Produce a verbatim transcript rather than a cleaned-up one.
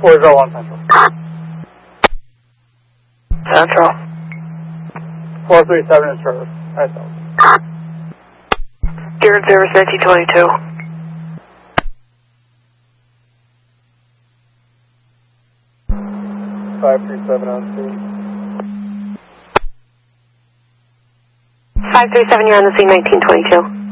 four zero one Central. Central. four three seven is service. I S O. Geared service nineteen twenty-two. five three seven on scene. five three seven, you're on the scene, nineteen twenty-two.